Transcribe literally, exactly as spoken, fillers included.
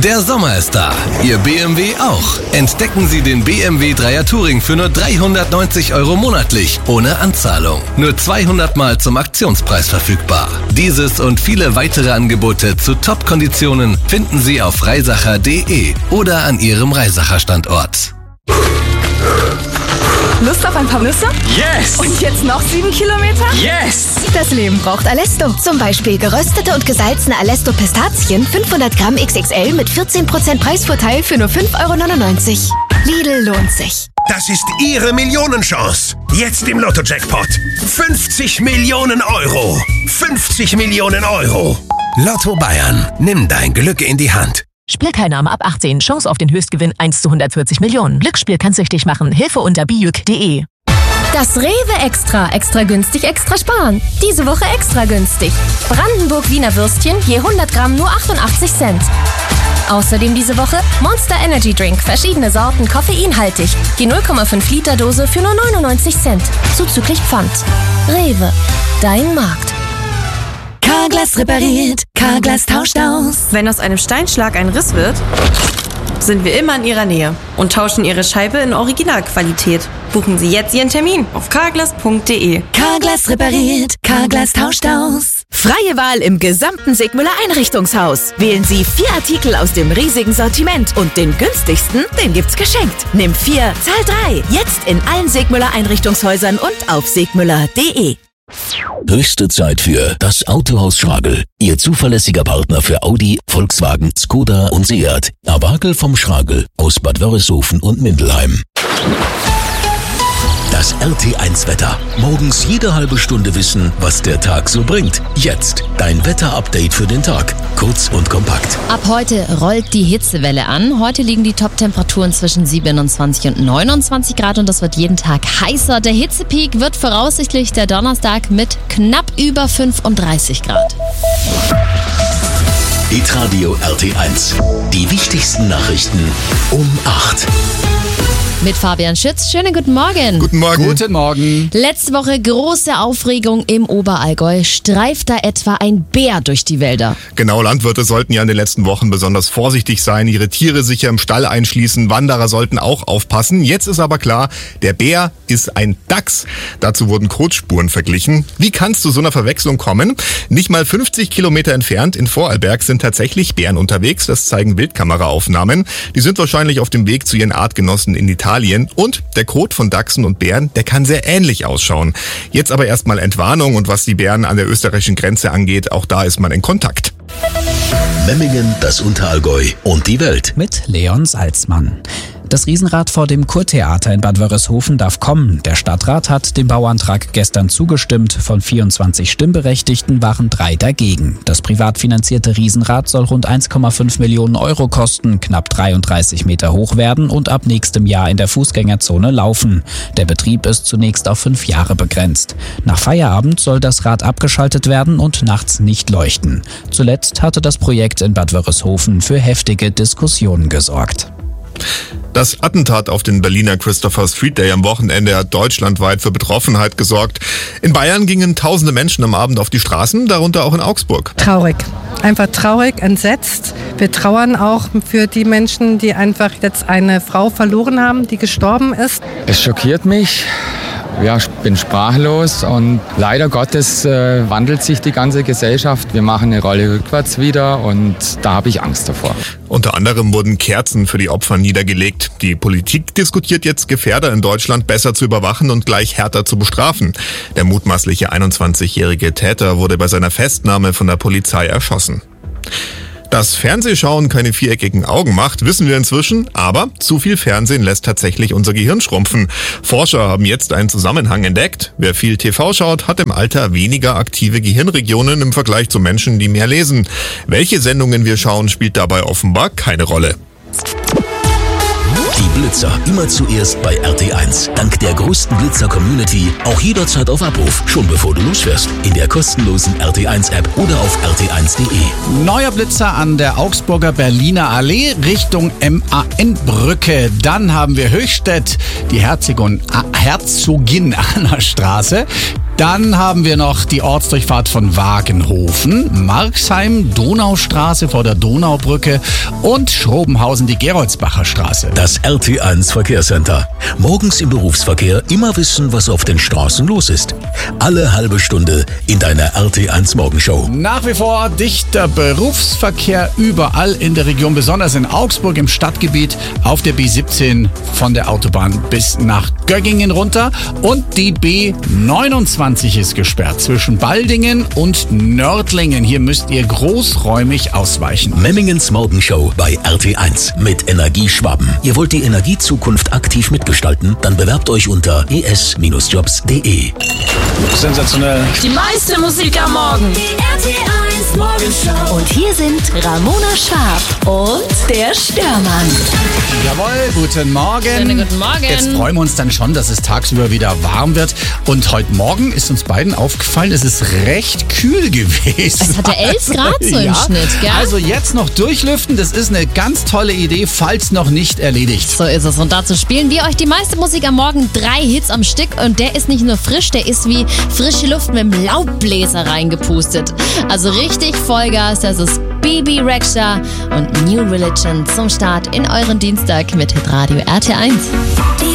Der Sommer ist da, Ihr B M W auch. Entdecken Sie den B M W Dreier Touring für nur dreihundertneunzig Euro monatlich, ohne Anzahlung. Nur zweihundert Mal zum Aktionspreis verfügbar. Dieses und viele weitere Angebote zu Top-Konditionen finden Sie auf reisacher punkt de oder an Ihrem Reisacher-Standort. Lust auf ein paar Nüsse? Yes! Und jetzt noch sieben Kilometer? Yes! Das Leben braucht Alesto. Zum Beispiel geröstete und gesalzene Alesto Pistazien, fünfhundert Gramm X X L mit vierzehn Prozent Preisvorteil für nur fünf Euro neunundneunzig. Lidl lohnt sich. Das ist Ihre Millionenchance. Jetzt im Lotto-Jackpot. fünfzig Millionen Euro. fünfzig Millionen Euro. Lotto Bayern. Nimm dein Glück in die Hand. Spielteilnahme ab achtzehn. Chance auf den Höchstgewinn eins zu hundertvierzig Millionen. Glücksspiel kann süchtig machen. Hilfe unter bijuk punkt de. Das Rewe Extra. Extra günstig, extra sparen. Diese Woche extra günstig. Brandenburg Wiener Würstchen je hundert Gramm nur achtundachtzig Cent. Außerdem diese Woche Monster Energy Drink. Verschiedene Sorten, koffeinhaltig. Die null Komma fünf Liter Dose für nur neunundneunzig Cent. Zuzüglich Pfand. Rewe. Dein Markt. Carglass repariert, Carglass tauscht aus. Wenn aus einem Steinschlag ein Riss wird, sind wir immer in Ihrer Nähe und tauschen Ihre Scheibe in Originalqualität. Buchen Sie jetzt Ihren Termin auf carglass punkt de. Carglass repariert, Carglass tauscht aus. Freie Wahl im gesamten Segmüller Einrichtungshaus. Wählen Sie vier Artikel aus dem riesigen Sortiment und den günstigsten, den gibt's geschenkt. Nimm vier, zahl drei. Jetzt in allen Segmüller Einrichtungshäusern und auf segmüller punkt de. Höchste Zeit für das Autohaus Schragel. Ihr zuverlässiger Partner für Audi, Volkswagen, Skoda und Seat. Abakel vom Schragel aus Bad Wörishofen und Mindelheim. Das R T eins Wetter. Morgens jede halbe Stunde wissen, was der Tag so bringt. Jetzt dein Wetter-Update für den Tag. Kurz und kompakt. Ab heute rollt die Hitzewelle an. Heute liegen die Top-Temperaturen zwischen siebenundzwanzig und neunundzwanzig Grad und das wird jeden Tag heißer. Der Hitzepeak wird voraussichtlich der Donnerstag mit knapp über fünfunddreißig Grad. Hitradio R T eins. Die wichtigsten Nachrichten um acht. Mit Fabian Schütz. Schönen guten Morgen. Guten Morgen. Guten Morgen. Letzte Woche große Aufregung im Oberallgäu. Streift da etwa ein Bär durch die Wälder? Genau, Landwirte sollten ja in den letzten Wochen besonders vorsichtig sein, ihre Tiere sicher im Stall einschließen. Wanderer sollten auch aufpassen. Jetzt ist aber klar, der Bär ist ein Dachs. Dazu wurden Kotspuren verglichen. Wie kann es zu so einer Verwechslung kommen? Nicht mal fünfzig Kilometer entfernt in Vorarlberg sind tatsächlich Bären unterwegs. Das zeigen Bildkameraaufnahmen. Die sind wahrscheinlich auf dem Weg zu ihren Artgenossen in Italien. Und der Kot von Dachsen und Bären, der kann sehr ähnlich ausschauen. Jetzt aber erstmal Entwarnung und was die Bären an der österreichischen Grenze angeht, auch da ist man in Kontakt. Memmingen, das Unterallgäu und die Welt. Mit Leon Salzmann. Das Riesenrad vor dem Kurtheater in Bad Wörishofen darf kommen. Der Stadtrat hat dem Bauantrag gestern zugestimmt. Von vierundzwanzig Stimmberechtigten waren drei dagegen. Das privat finanzierte Riesenrad soll rund eins Komma fünf Millionen Euro kosten, knapp dreiunddreißig Meter hoch werden und ab nächstem Jahr in der Fußgängerzone laufen. Der Betrieb ist zunächst auf fünf Jahre begrenzt. Nach Feierabend soll das Rad abgeschaltet werden und nachts nicht leuchten. Zuletzt hatte das Projekt in Bad Wörishofen für heftige Diskussionen gesorgt. Das Attentat auf den Berliner Christopher Street Day am Wochenende hat deutschlandweit für Betroffenheit gesorgt. In Bayern gingen tausende Menschen am Abend auf die Straßen, darunter auch in Augsburg. Traurig. Einfach traurig, entsetzt. Wir trauern auch für die Menschen, die einfach jetzt eine Frau verloren haben, die gestorben ist. Es schockiert mich. Ja, ich bin sprachlos und leider Gottes äh, wandelt sich die ganze Gesellschaft. Wir machen eine Rolle rückwärts wieder und da habe ich Angst davor. Unter anderem wurden Kerzen für die Opfer niedergelegt. Die Politik diskutiert jetzt, Gefährder in Deutschland besser zu überwachen und gleich härter zu bestrafen. Der mutmaßliche einundzwanzigjährige Täter wurde bei seiner Festnahme von der Polizei erschossen. Dass Fernsehschauen keine viereckigen Augen macht, wissen wir inzwischen, aber zu viel Fernsehen lässt tatsächlich unser Gehirn schrumpfen. Forscher haben jetzt einen Zusammenhang entdeckt. Wer viel T V schaut, hat im Alter weniger aktive Gehirnregionen im Vergleich zu Menschen, die mehr lesen. Welche Sendungen wir schauen, spielt dabei offenbar keine Rolle. Die Blitzer immer zuerst bei R T eins. Dank der größten Blitzer-Community auch jederzeit auf Abruf, schon bevor du losfährst. In der kostenlosen R T eins App oder auf r t eins punkt de. Neuer Blitzer an der Augsburger Berliner Allee Richtung M A N-Brücke. Dann haben wir Höchstädt, die Herzogin, Herzogin Anna Straße. Dann haben wir noch die Ortsdurchfahrt von Wagenhofen, Marxheim, Donaustraße vor der Donaubrücke und Schrobenhausen die Geroldsbacher Straße. Das R T eins Verkehrscenter. Morgens im Berufsverkehr immer wissen, was auf den Straßen los ist. Alle halbe Stunde in deiner R T eins Morgenshow. Nach wie vor dichter Berufsverkehr überall in der Region, besonders in Augsburg im Stadtgebiet, auf der B siebzehn von der Autobahn bis nach Göggingen runter. Und die B neunundzwanzig ist gesperrt zwischen Baldingen und Nördlingen. Hier müsst ihr großräumig ausweichen. Memmingens Morgenshow bei R T eins mit Energieschwaben. Ihr wollt die Energiezukunft aktiv mitgestalten? Dann bewerbt euch unter e s Jobs punkt de. Sensationell. Die meiste Musik am Morgen. Die R T eins Morgenshow. Und hier sind Ramona Schwab und der Störmann. Jawohl, guten Morgen. Schönen guten Morgen. Jetzt freuen wir uns dann schon, dass es tagsüber wieder warm wird. Und heute Morgen ist uns beiden aufgefallen, es ist recht kühl gewesen. Es hatte elf Grad so im ja. Schnitt, gell? Also jetzt noch durchlüften, das ist eine ganz tolle Idee, falls noch nicht erledigt. So ist es. Und dazu spielen wir euch die meiste Musik am Morgen. Drei Hits am Stück. Und der ist nicht nur frisch, der ist wie frische Luft mit dem Laubbläser reingepustet. Also richtig Vollgas. Das ist Bebe Rexha und New Religion zum Start in euren Dienstag mit Hitradio R T eins. Die